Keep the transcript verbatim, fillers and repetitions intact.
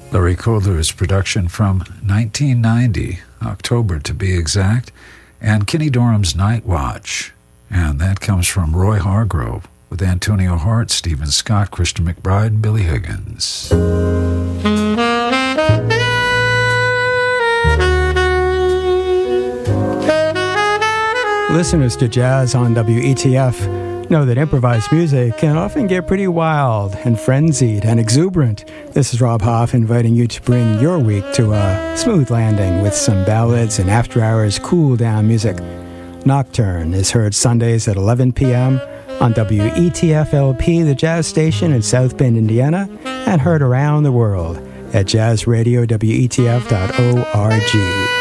Larry Kodler's production from nineteen ninety, October to be exact, and Kenny Dorham's Night Watch. And that comes from Roy Hargrove with Antonio Hart, Stephen Scott, Christian McBride, and Billy Higgins. Listeners to Jazz on W E T F know that improvised music can often get pretty wild and frenzied and exuberant. This is Rob Hoff inviting you to bring your week to a smooth landing with some ballads and after-hours cool-down music. Nocturne is heard Sundays at eleven p.m. on W E T F L P, the jazz station in South Bend, Indiana, and heard around the world at jazz radio W E T F dot org.